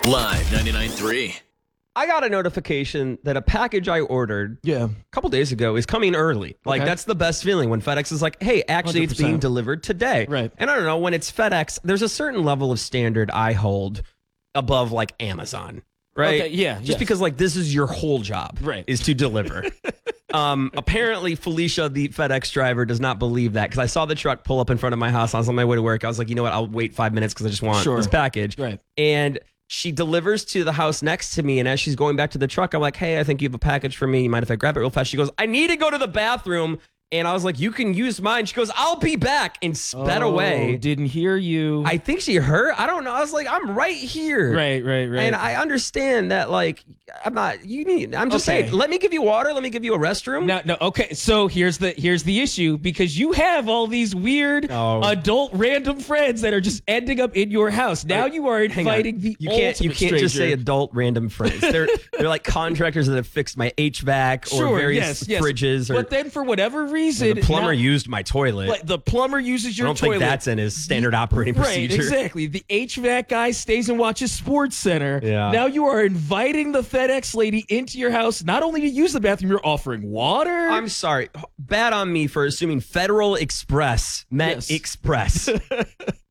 Live 99.3. I got a notification that a package I ordered a couple days ago is coming early. Like, Okay. that's the best feeling when FedEx is like, hey, actually, it's being 100%. delivered today. Right. And I don't know, when it's FedEx, there's a certain level of standard I hold above, like, Amazon. Right? Okay, yeah, Just yes. because, like, this is your whole job. Right. Is to deliver. Apparently, Felicia, the FedEx driver, does not believe that because I saw the truck pull up in front of my house. I was on my way to work. I was like, you know what? I'll wait 5 minutes because I just want Sure. this package. Right. And she delivers to the house next to me. And as she's going back to the truck, I'm like, hey, I think you have a package for me. You mind if I grab it real fast? She goes, I need to go to the bathroom. And I was like, you can use mine. She goes, I'll be back, and sped away. Didn't hear you. I think she heard. I don't know. I was like, I'm right here. Right. And I understand that, like, I'm just Okay. saying, let me give you water. Let me give you a restroom. No. Okay. So here's the issue, because you have all these weird adult random friends that are just ending up in your house. Now you are Hang on. inviting the You can't ultimate just say stranger. adult random friends. They're like contractors that have fixed my HVAC or Sure, various yes. fridges. Or But then for whatever reason, the plumber now- used my toilet. like, the plumber uses I your don't toilet. think that's in his standard operating procedure. Right, exactly. The HVAC guy stays and watches Sports Center. Yeah. Now you are inviting the FedEx lady into your house, not only to use the bathroom, you're offering water. I'm sorry. Bad on me for assuming Federal Express meant Yes. Express.